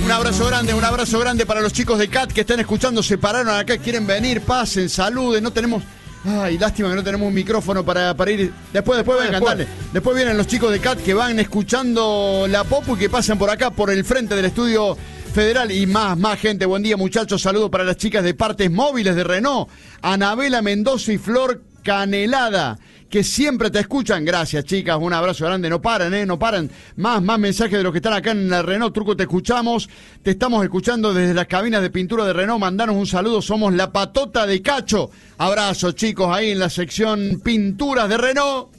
Un abrazo grande para los chicos de CAT que están escuchando, se pararon acá, quieren venir, pasen, saluden, no tenemos... Ay, lástima que no tenemos un micrófono para ir. Después vengan, dale. Después vienen los chicos de CAT que van escuchando la Popu y que pasan por acá, por el frente del estudio federal. Y más gente. Buen día, muchachos. Saludos para las chicas de partes móviles de Renault, Anabela Mendoza y Flor Canelada, que siempre te escuchan. Gracias, chicas, un abrazo grande. No paran, no paran. Más mensajes de los que están acá en la Renault Truco. Te escuchamos, te estamos escuchando desde las cabinas de pintura de Renault. Mandanos un saludo, somos la patota de Cacho. Abrazo, chicos, ahí en la sección pinturas de Renault.